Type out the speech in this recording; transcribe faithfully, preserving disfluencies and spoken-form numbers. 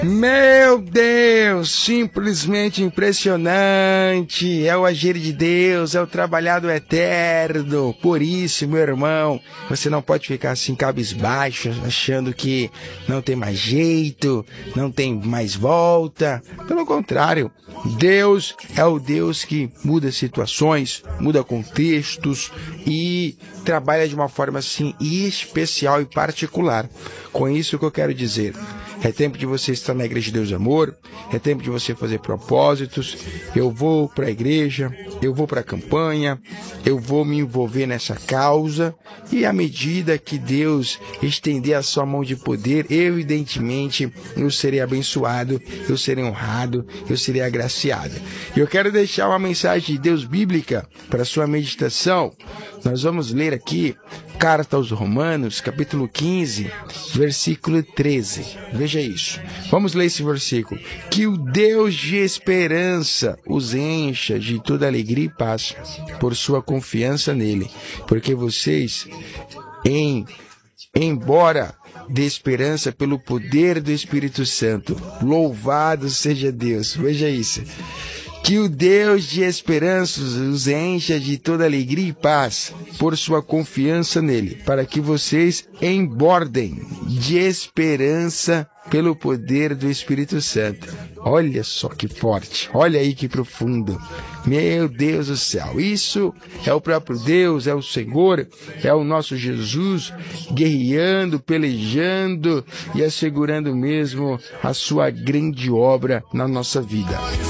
Meu Deus, simplesmente impressionante, é o agir de Deus, é o trabalhar do eterno. Por isso, meu irmão, você não pode ficar assim cabisbaixo, achando que não tem mais jeito, não tem mais volta. Pelo contrário, Deus é o Deus que muda situações, muda contextos e trabalha de uma forma assim especial e particular. Com isso que eu quero dizer, é tempo de você estar na Igreja de Deus Amor, é tempo de você fazer propósitos. Eu vou para a igreja, eu vou para a campanha, eu vou me envolver nessa causa, e à medida que Deus estender a sua mão de poder, evidentemente eu serei abençoado, eu serei honrado, eu serei agraciado. Eu quero deixar uma mensagem de Deus bíblica para a sua meditação. Nós vamos ler aqui Carta aos Romanos, capítulo quinze, versículo treze. Veja isso. Vamos ler esse versículo. Que o Deus de esperança os encha de toda alegria e paz por sua confiança nele. Porque vocês, em, embora de esperança pelo poder do Espírito Santo, louvado seja Deus. Veja isso. Que o Deus de esperança os encha de toda alegria e paz por sua confiança nele, para que vocês embordem de esperança pelo poder do Espírito Santo. Olha só que forte, olha aí que profundo. Meu Deus do céu, isso é o próprio Deus, é o Senhor, é o nosso Jesus guerreando, pelejando e assegurando mesmo a sua grande obra na nossa vida.